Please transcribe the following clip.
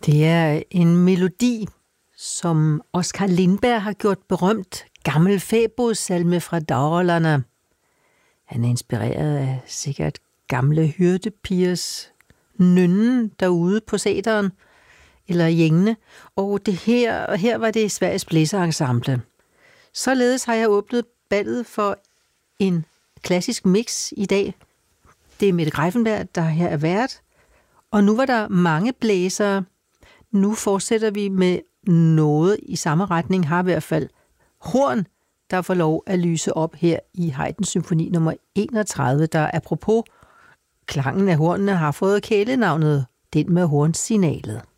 Det er en melodi, som Oskar Lindberg har gjort berømt. Gammel fæbosalme fra Dalarna. Han er inspireret af sikkert gamle hyrdepigers nynnen derude på sæteren eller jængene. Og her var det Sveriges Blæserensemble. Således har jeg åbnet ballet for en klassisk mix i dag. Det er Mette Greiffenberg, der her er vært. Og nu var der mange blæsere. Nu fortsætter vi med noget i samme retning, har i hvert fald horn, der får lov at lyse op her i Haydns symfoni nummer 31, der apropos klangen af hornene har fået kælenavnet Den med hornsignalet.